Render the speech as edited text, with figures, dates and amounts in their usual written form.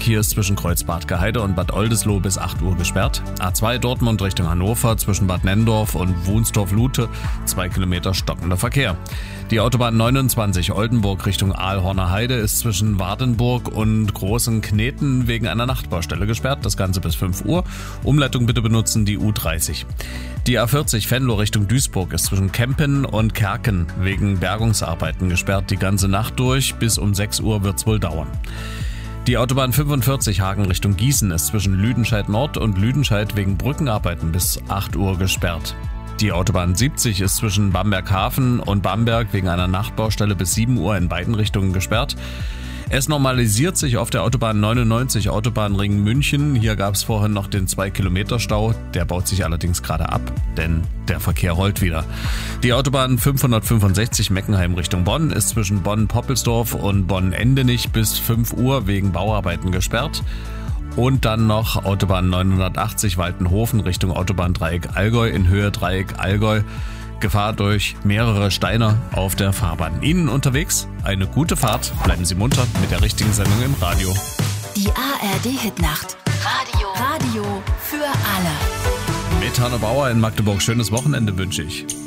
hier ist zwischen Kreuzbad-Geheide und Bad Oldesloe bis 8 Uhr gesperrt. A2 Dortmund Richtung Hannover zwischen Bad Nenndorf und Wunsdorf-Lute 2 Kilometer stockender Verkehr. Die Autobahn 29 Oldenburg Richtung Aalhorner Heide ist zwischen Wardenburg und Großen Kneten wegen einer Nachtbaustelle gesperrt. Das Ganze bis 5 Uhr. Umleitung bitte benutzen die U30. Die A40 Venlo Richtung Duisburg ist zwischen Kempen und Kerken wegen Bergungsarbeiten gesperrt. Die ganze Nacht durch. Bis um 6 Uhr wird's wohl dauern. Die Autobahn 45 Hagen Richtung Gießen ist zwischen Lüdenscheid Nord und Lüdenscheid wegen Brückenarbeiten bis 8 Uhr gesperrt. Die Autobahn 70 ist zwischen Bamberg-Hafen und Bamberg wegen einer Nachtbaustelle bis 7 Uhr in beiden Richtungen gesperrt. Es normalisiert sich auf der Autobahn 99 Autobahnring München. Hier gab es vorhin noch den 2-Kilometer-Stau. Der baut sich allerdings gerade ab, denn der Verkehr rollt wieder. Die Autobahn 565 Meckenheim Richtung Bonn ist zwischen Bonn-Poppelsdorf und Bonn-Endenich bis 5 Uhr wegen Bauarbeiten gesperrt. Und dann noch Autobahn 980 Waltenhofen Richtung Autobahndreieck Allgäu in Höhe Dreieck Allgäu. Gefahr durch mehrere Steine auf der Fahrbahn. Ihnen unterwegs eine gute Fahrt. Bleiben Sie munter mit der richtigen Sendung im Radio. Die ARD-Hitnacht. Radio für alle. Mit Hanno Bauer in Magdeburg. Schönes Wochenende wünsche ich.